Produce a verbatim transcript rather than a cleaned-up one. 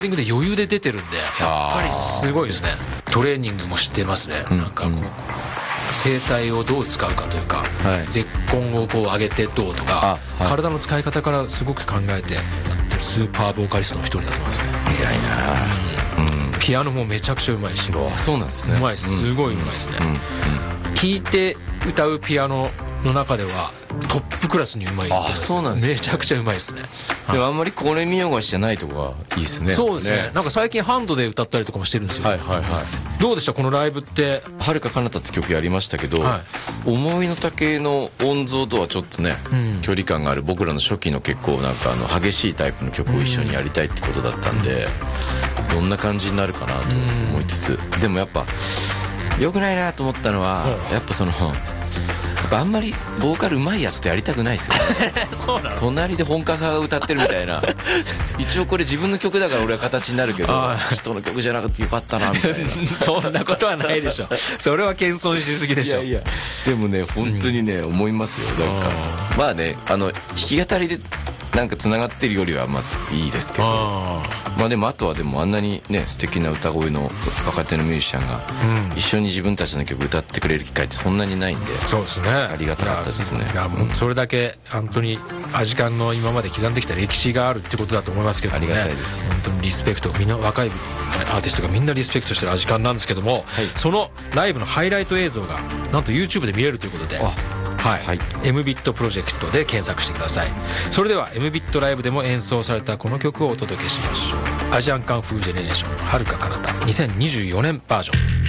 ディングで余裕で出てるんで、やっぱりすごいですね。トレーニングもしてますね。なんかこう、うん、声帯をどう使うかというか、はい、絶根をこう上げてどうとか、はい、体の使い方からすごく考えてやってるスーパーボーカリストの一人だと思いますね。 偉いな、うん、 ピアノもめちゃくちゃうまいし。 そうなんですね。 うまい、すごいうまいですね。弾いて歌うピアノの中ではトップクラスにうまいです。 あ、そうなんですね。 めちゃくちゃうまいですね。 でもあんまりこれ見よがしじゃないとこがいいですね。 そうですね。なんか最近ハンドで歌ったりとかもしてるんですよ。 はいはいはい。 どうでしたこのライブって。 はるか彼方って曲やりましたけど、はい、思いの丈の音像とはちょっとね、うん、距離感がある僕らの初期の結構なんかあの激しいタイプの曲を一緒にやりたいってことだったんで、うん、どんな感じになるかなと思いつつ、でもやっぱ良くないなと思ったのは、やっぱそのやっぱあんまりボーカルうまいやつってやりたくないですよね。 そうなの。 隣で本格派が歌ってるみたいな。一応これ自分の曲だから俺は形になるけど、人の曲じゃなくてよかったなみたいな。 そんなことはないでしょ。それは謙遜しすぎでしょ。 いやいや、でもね本当にね、うん、思いますよ。なんかまあね、あの弾き語りでなんかつながってるよりはまずいいですけど、あまあでもあとはでもあんなにね素敵な歌声の若手のミュージシャンが一緒に自分たちの曲歌ってくれる機会ってそんなにないんで、 そうですね、 ありがたかったですね。 いやもうそれだけ本当にアジカンの今まで刻んできた歴史があるってことだと思いますけどね。 ありがたいです。 本当にリスペクト、みんな若いアーティストがみんなリスペクトしてるアジカンなんですけども、はい、そのライブのハイライト映像がなんと YouTube で見れるということで、はいはい、エムビット プロジェクトで検索してください。それでは エムビット ライブでも演奏されたこの曲をお届けしましょう。アジアンカンフージェネレーションはるか彼方にせんにじゅうよねんバージョン。